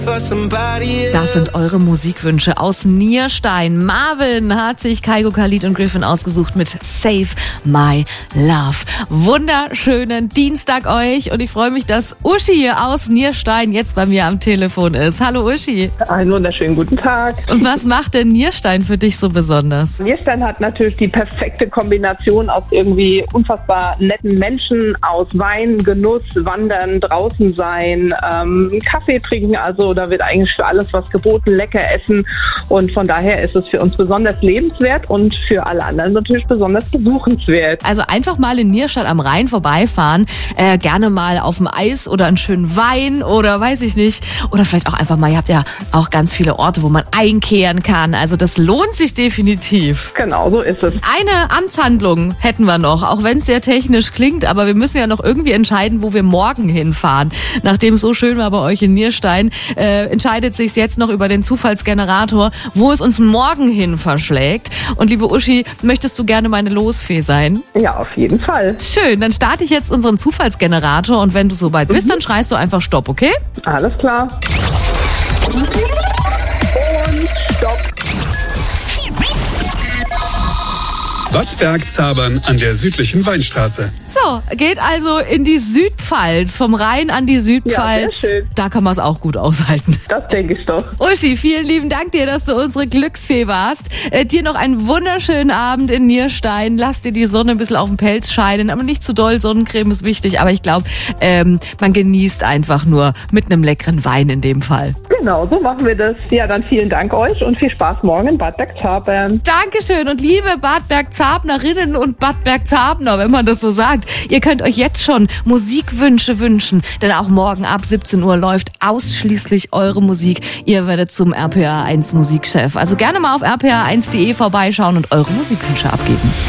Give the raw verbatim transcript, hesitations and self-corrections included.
Das sind eure Musikwünsche aus Nierstein. Marvin hat sich Kygo, Khalid und Griffin ausgesucht mit Save My Love. Wunderschönen Dienstag euch und ich freue mich, dass Uschi aus Nierstein jetzt bei mir am Telefon ist. Hallo Uschi. Einen wunderschönen guten Tag. Und was macht denn Nierstein für dich so besonders? Nierstein hat natürlich die perfekte Kombination aus irgendwie unfassbar netten Menschen, aus Wein, Genuss, Wandern, draußen sein, ähm, Kaffee trinken, also da wird eigentlich für alles was geboten, lecker essen und von daher ist es für uns besonders lebenswert und für alle anderen natürlich besonders besuchenswert. Also einfach mal in Nierstein am Rhein vorbeifahren, äh, gerne mal auf dem Eis oder einen schönen Wein oder weiß ich nicht, oder vielleicht auch einfach mal, ihr habt ja auch ganz viele Orte, wo man einkehren kann, also das lohnt sich definitiv. Genau, so ist es. Eine Amtshandlung hätten wir noch, auch wenn es sehr technisch klingt, aber wir müssen ja noch irgendwie entscheiden, wo wir morgen hinfahren. Nachdem es so schön war bei euch in Nierstein, äh, entscheidet sich jetzt noch über den Zufallsgenerator, wo es uns morgen hin verschlägt. Und liebe Uschi, möchtest du gerne meine Losfee sein? Ja, auf jeden Fall. Schön, dann starte ich jetzt unseren Zufallsgenerator und wenn du soweit bist, mhm. dann schreist du einfach Stopp, okay? Alles klar. Und Stopp. Bad Bergzabern an der südlichen Weinstraße. So, geht also in die Südpfalz, vom Rhein an die Südpfalz. Ja, sehr schön. Da kann man es auch gut aushalten. Das denke ich doch. Uschi, vielen lieben Dank dir, dass du unsere Glücksfee warst. Äh, dir noch einen wunderschönen Abend in Nierstein. Lass dir die Sonne ein bisschen auf den Pelz scheinen, aber nicht zu doll. Sonnencreme ist wichtig, aber ich glaube, ähm, man genießt einfach nur mit einem leckeren Wein in dem Fall. Genau, so machen wir das. Ja, dann vielen Dank euch und viel Spaß morgen in Bad Bergzabern. Dankeschön und liebe Bad Bergzabnerinnen und Bad Bergzabner, wenn man das so sagt. Ihr könnt euch jetzt schon Musikwünsche wünschen, denn auch morgen ab siebzehn Uhr läuft ausschließlich eure Musik. Ihr werdet zum R P R eins Musikchef. Also gerne mal auf r p r eins punkt de vorbeischauen und eure Musikwünsche abgeben.